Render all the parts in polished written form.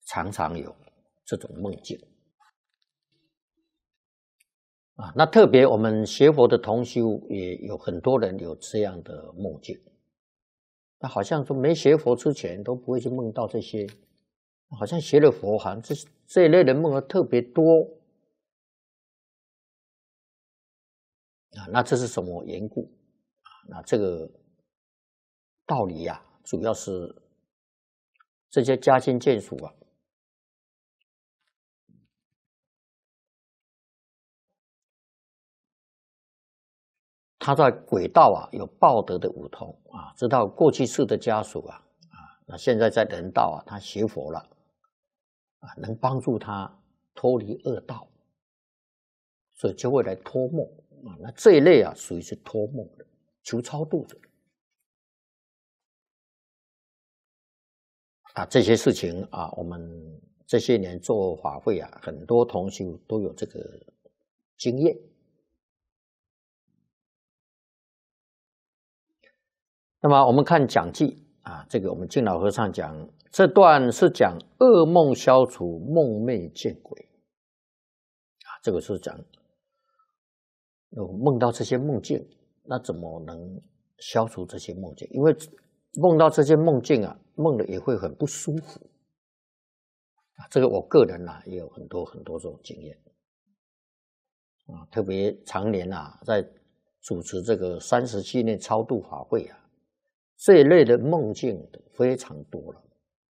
常常有这种梦境啊。那特别我们学佛的同修也有很多人有这样的梦境。那好像说没学佛之前都不会去梦到这些，好像学了佛好像这一类的梦特别多啊。那这是什么缘故啊？那这个道理呀，主要是这些家亲眷属啊，他在轨道啊有报德的五通啊，知道过去世的家属啊，那现在在人道啊，他学佛了啊，能帮助他脱离恶道，所以就会来托梦啊。那这一类啊，属于是托梦的，求超度的啊。这些事情啊，我们这些年做法会啊，很多同修都有这个经验。那么我们看讲记啊，这个我们净老和尚讲这段是讲噩梦消除，梦寐见鬼啊，这个是讲有梦到这些梦境，那怎么能消除这些梦境？因为梦到这些梦境啊，梦了也会很不舒服啊。这个我个人啊也有很多这种经验啊，特别常年啊在主持这个30系列超度法会啊。这一类的梦境的非常多了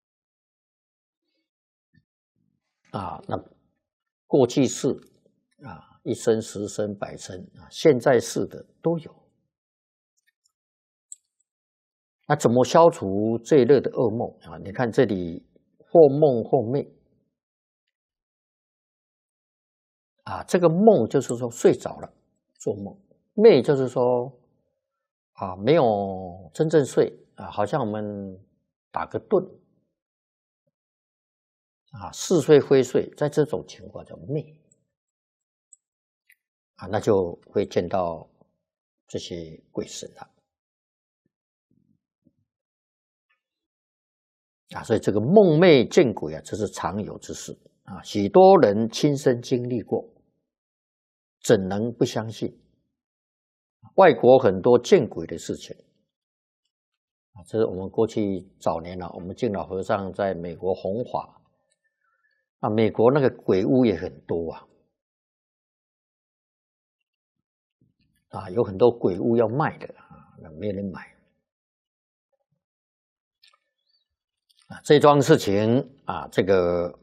啊，那过去世啊，1生、10生、100生啊，现在世的都有。那怎么消除这一类的噩梦啊？你看这里或梦或寐啊，这个梦就是说睡着了做梦，寐就是说啊没有真正睡啊，好像我们打个盹啊，似睡非睡，在这种情况叫寐啊，那就会见到这些鬼神了啊。所以这个梦寐见鬼啊，这是常有之事啊，许多人亲身经历过，怎能不相信？外国很多见鬼的事情啊，这是我们过去早年啊，我们净老和尚在美国弘法啊，美国那个鬼屋也很多啊，有很多鬼屋要卖的啊，那没人买啊。这桩事情啊，这个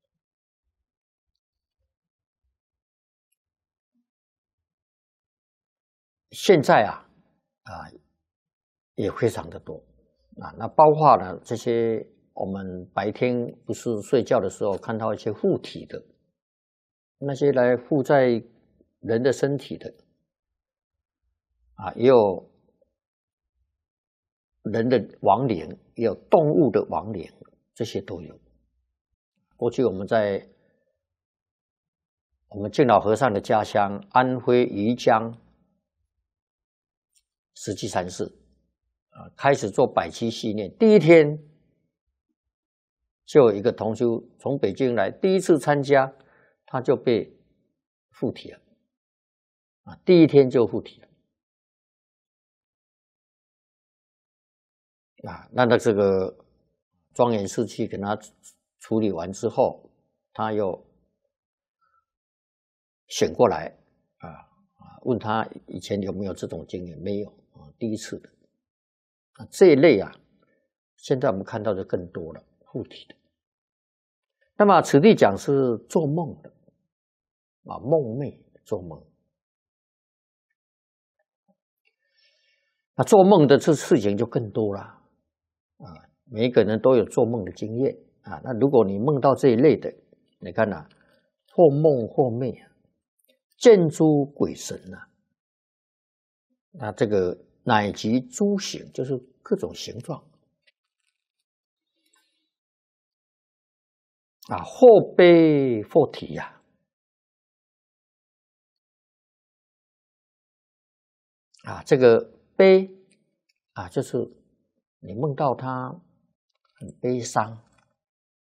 现在啊也非常的多啊。那包括了这些我们白天不是睡觉的时候看到一些附体的，那些来附在人的身体的啊，也有人的亡灵，也有动物的亡灵，这些都有。过去我们在我们净老和尚的家乡安徽余江石基禅寺啊，开始做百期系列，第一天就有一个同修从北京来，第一次参加，他就被附体了啊，第一天就附体了啊。那这个庄严寺去给他处理完之后，他又醒过来啊，问他以前有没有这种经验，没有啊，第一次的啊。这一类啊，现在我们看到的更多了，附体的。那么此地讲是做梦的啊，梦寐做梦。那做梦的这事情就更多了啊，每一个人都有做梦的经验啊。那如果你梦到这一类的，你看呐，或梦或寐啊，见诸鬼神啊，那这个乃及诸形，就是各种形状啊，或悲或体呀啊，这个悲啊，就是你梦到他很悲伤